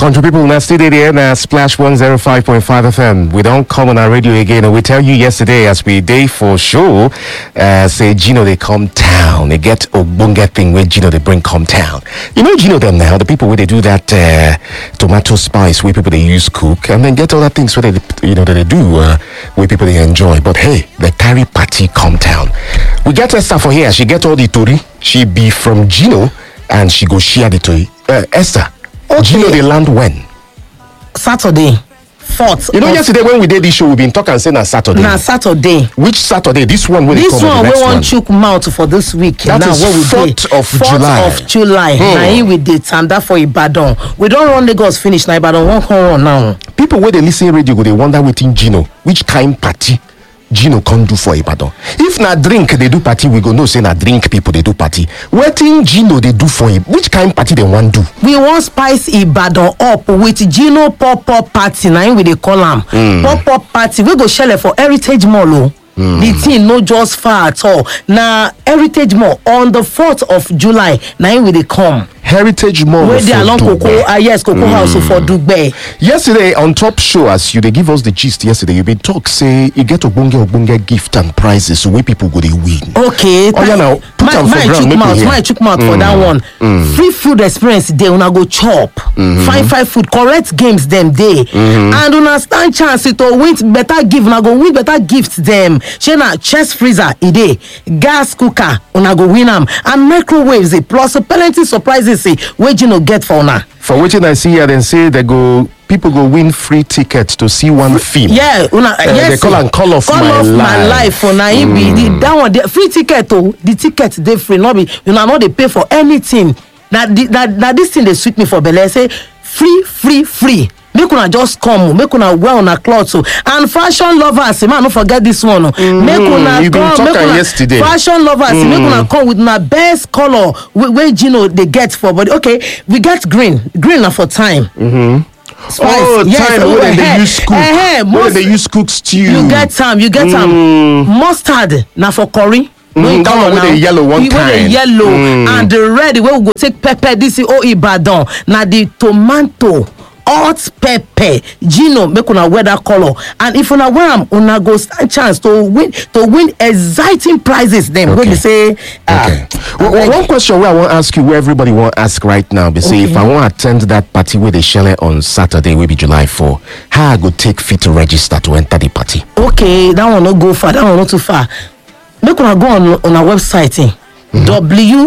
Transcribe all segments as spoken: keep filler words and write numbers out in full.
Country people, now stay there now. Splash one oh five point five F M. We don't come on our radio again. And we tell you yesterday, as we day for sure, uh, say Gino they come town. They get a bunga thing where Gino they bring come town. You know Gino them now. The people where they do that uh, tomato spice where people they use cook and then get all that things where they you know that they do uh, where people they enjoy. But hey, they carry party come town. We get Esther for here. She get all the tori. She be from Gino and she go share the tori. Uh, Esther. Okay. Gino, they land when? Saturday, fourth. You know, of, yesterday when we did this show, we've been talking and saying na Saturday. Na Saturday. Which Saturday? This one when this they come one the we next want one. chook mouth for this week. That now, is what we fourth of fourth July. of July. Hmm. Now here we did and that for Ibadan. We don't run Lagos finish now. Ibadan won't come on now. People where they listen radio go, they wonder waiting Gino. Which kind party Gino can't do for Ibadan? If na drink they do party, we go know say na drink people they do party. Waiting Gino they do for him. Which kind party they want do? We want spice Ibadan up with Gino pop up party. Now we they call them Mm. pop up party. We go shell for Heritage Mall. Oh. Mm. The thing no just far at all. Now Heritage Mall on the fourth of July. Now we they come. Heritage Mall. Where they along Coco, ah yes, Coco mm. House for Dugbe. Yesterday on Top Show, as you they give us the gist yesterday, you been talk say you get obonge obonge gift and prizes so where people go they win. Okay. Oh yeah, now put my am for my ground, chook make we mouth, hear. my chook mouth Mm. for that one. Mm. Free food experience day una go chop. Mm-hmm. Fine fine food, correct games them day. Mm-hmm. And una stand chance to win better gift. Una go win better gifts them. She na chest freezer e dey, gas cooker una go win am, and microwaves eh, plus plenty surprises eh, wey you no get for una. For waiting I see here, then say they go people go win free tickets to see one film. Yeah, una uh, yes. They call and call off call my off life. my life for na mm. be the, that one the free ticket oh, the ticket they free, not be you know not they pay for anything. That that that this thing they sweet me for belle say free free free. Make una just come, make una wear una clothes so. And fashion lovers, man, don't forget this one. Mm, make una you come, been make talking una yesterday. fashion lovers, mm. make una come with my best color where Gino they get for body. Okay, we get green, green na for time. Mm-hmm. Spice. Oh, yes, time oh, when eh, they use cook. eh, eh, When most- they use cook stew. You get some, you get some Mm. mustard na for curry. Mm, Wey that come one with now. the yellow one We- wey the time. yellow Mm. and the red wey we go take pepper this is oh Ibadan na the tomato hot pepper Gino make una wear that color, and if una wear am una go stand chance to win to win exciting prizes dem wey Okay. be say ah, Okay. Well, well, one question where I want to ask you, where everybody want to ask right now, be say Okay. if I want to attend that party where they shell it on Saturday, will be July fourth, how I go take fit to register to enter the party? okay that one no go far, that one no too far. Make una go on on our website eh? Mm-hmm. w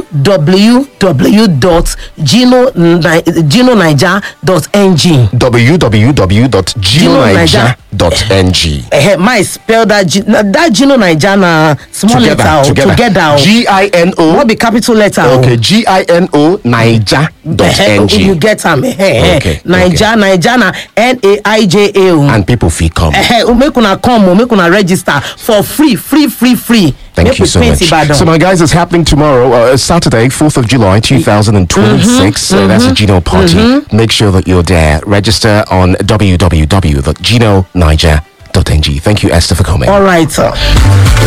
w w dot gino naija dot n g w w w dot gino naija dot n g Eh, my spell that G, na- that Gino Naija na small Together, letter oh, together. together oh. G I N O. What be capital letter oh. Okay, G I N O Naija dot Eh, N you G. get am eh, eh, Okay, Naija Naija na N A I J A oh. And people feel come. Eh, eh, make una come oh, make una register for free free free free. Thank Make you we so paint much. Ibadan. So, my guys, it's happening tomorrow, uh, Saturday, fourth of July, twenty twenty-six. Uh, that's a Gino party. Make sure that you're there. Register on w w w dot gino naija dot n g. Thank you, Esther, for coming. All right.